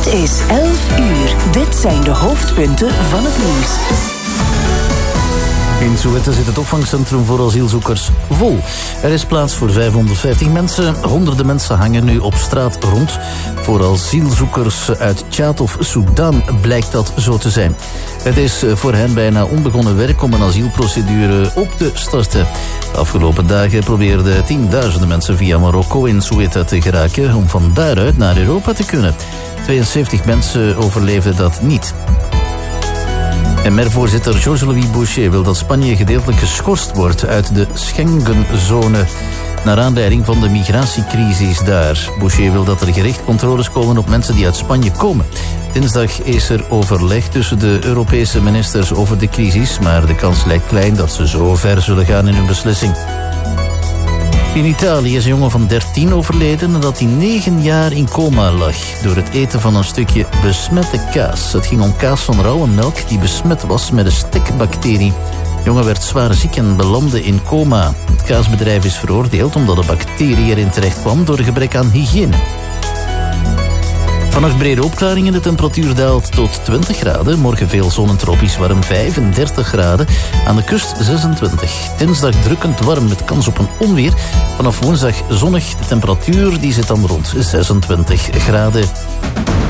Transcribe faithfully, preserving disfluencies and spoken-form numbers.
Het is elf uur. Dit zijn de hoofdpunten van het nieuws. In Soweto zit het opvangcentrum voor asielzoekers vol. Er is plaats voor vijfhonderdvijftig mensen. Honderden mensen hangen nu op straat rond. Voor asielzoekers uit Tjaad of Soedan blijkt dat zo te zijn. Het is voor hen bijna onbegonnen werk om een asielprocedure op te starten. De afgelopen dagen probeerden tienduizenden mensen via Marokko in Soweto te geraken om van daaruit naar Europa te kunnen. tweeënzeventig mensen overleefden dat niet. M R-voorzitter Georges-Louis Boucher wil dat Spanje gedeeltelijk geschorst wordt uit de Schengenzone naar aanleiding van de migratiecrisis daar. Boucher wil dat er gericht controles komen op mensen die uit Spanje komen. Dinsdag is er overleg tussen de Europese ministers over de crisis, maar de kans lijkt klein dat ze zo ver zullen gaan in hun beslissing. In Italië is een jongen van dertien overleden nadat hij negen jaar in coma lag door het eten van een stukje besmette kaas. Het ging om kaas van rauwe melk die besmet was met een stekbacterie. De jongen werd zwaar ziek en belandde in coma. Het kaasbedrijf is veroordeeld omdat de bacterie erin terecht kwam door gebrek aan hygiëne. Vannacht brede opklaringen, de temperatuur daalt tot twintig graden. Morgen veel zon en tropisch warm, vijfendertig graden. Aan de kust zesentwintig. Dinsdag drukkend warm met kans op een onweer. Vanaf woensdag zonnig, de temperatuur die zit dan rond zesentwintig graden.